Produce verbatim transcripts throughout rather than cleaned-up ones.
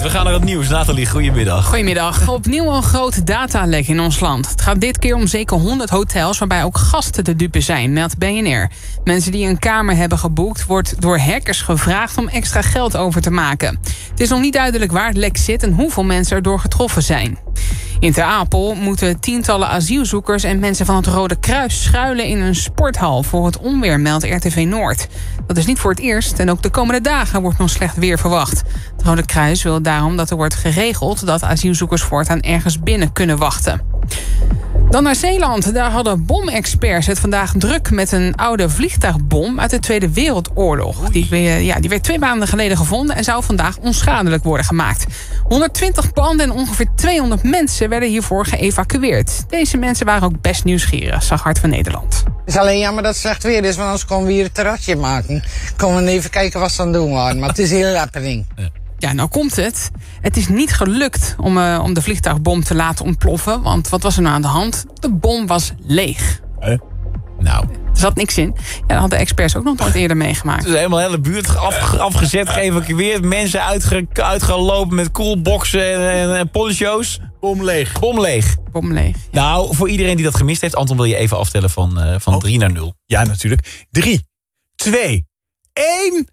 we gaan naar het nieuws. Nathalie, goedemiddag. Goedemiddag. Opnieuw een groot datalek in ons land. Het gaat dit keer om zeker honderd hotels waarbij ook gasten de dupe zijn, meldt B N R. Mensen die een kamer hebben geboekt wordt door hackers gevraagd om extra geld over te maken. Het is nog niet duidelijk waar het lek zit en hoeveel mensen erdoor getroffen zijn. In Ter Apel moeten tientallen asielzoekers en mensen van het Rode Kruis schuilen in een sporthal voor het onweer, meldt R T V Noord. Dat is niet voor het eerst en ook de komende dagen wordt nog slecht weer verwacht. Het Rode Kruis wil daarom dat er wordt geregeld dat asielzoekers voortaan ergens binnen kunnen wachten. Dan naar Zeeland. Daar hadden bomexperts het vandaag druk met een oude vliegtuigbom uit de Tweede Wereldoorlog. Die, ja, die werd twee maanden geleden gevonden en zou vandaag onschadelijk worden gemaakt. honderdtwintig panden en ongeveer tweehonderd mensen werden hiervoor geëvacueerd. Deze mensen waren ook best nieuwsgierig, zag Hart van Nederland. Het is alleen jammer dat het slecht weer is, want anders konden we hier een terrasje maken. Komen we even kijken wat ze aan het doen waren, maar het is heel happening. Ja. Ja, nou komt het. Het is niet gelukt om, uh, om de vliegtuigbom te laten ontploffen. Want wat was er nou aan de hand? De bom was leeg. Huh? Nou. Er zat niks in. Ja, dat hadden experts ook nog nooit eerder meegemaakt. Dus helemaal de hele buurt af, afgezet, geëvacueerd. Mensen uitge, uitgelopen met coolboxen en, en, en poncho's. Bom leeg. Bom leeg. Bom leeg. Ja. Nou, voor iedereen die dat gemist heeft, Anton, wil je even aftellen van, uh, van drie naar nul. Ja, natuurlijk. drie, twee, één...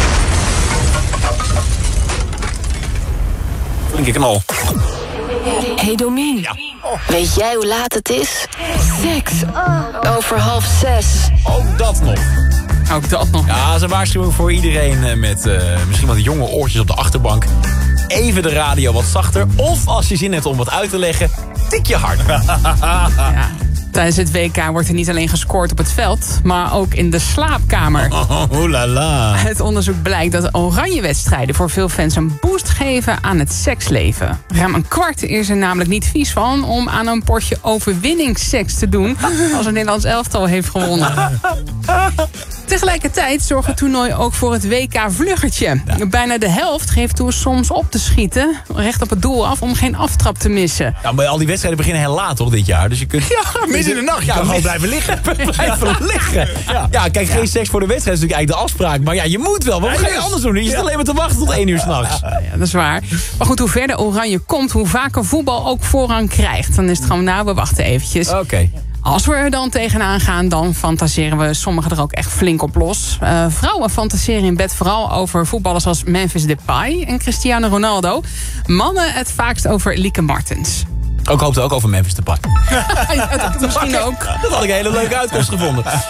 Flinke knal. Hey Domien, Ja. weet jij hoe laat het is? Seks. Over half zes. Ook dat nog. Ook dat nog. Ja, dat is een waarschuwing voor iedereen met uh, misschien wat jonge oortjes op de achterbank. Even de radio wat zachter. Of als je zin hebt om wat uit te leggen, tik je hard. Ja. Tijdens het W K wordt er niet alleen gescoord op het veld, maar ook in de slaapkamer. Oh, oh la la. Het onderzoek blijkt dat oranje-wedstrijden voor veel fans een boost geven aan het seksleven. Ruim een kwart is er namelijk niet vies van om aan een potje overwinningsseks te doen als een Nederlands elftal heeft gewonnen. Tegelijkertijd zorgt het toernooi ook voor het W K-vluggertje. Ja. Bijna de helft geeft toe soms op te schieten, recht op het doel af, om geen aftrap te missen. Ja, maar al die wedstrijden beginnen heel laat, toch, dit jaar? Dus je kunt... Ja, midden in de nacht. Je kan gewoon blijven liggen. Blijven ja. liggen. Ja, ja kijk, geen seks voor de wedstrijd is natuurlijk eigenlijk de afspraak. Maar ja, je moet wel. Wat ga je anders doen? Je zit alleen maar te wachten tot één uur s'nachts. Ja, ja, dat is waar. Maar goed, hoe verder Oranje komt, hoe vaker voetbal ook voorrang krijgt. Dan is het gewoon, nou, we wachten eventjes. Oké. Okay. Als we er dan tegenaan gaan, dan fantaseren we sommigen er ook echt flink op los. Uh, vrouwen fantaseren in bed vooral over voetballers als Memphis Depay en Cristiano Ronaldo. Mannen het vaakst over Lieke Martens. Ik hoopte ook over Memphis Depay. Ja, misschien ook. Dat had ik een hele leuke uitkomst gevonden.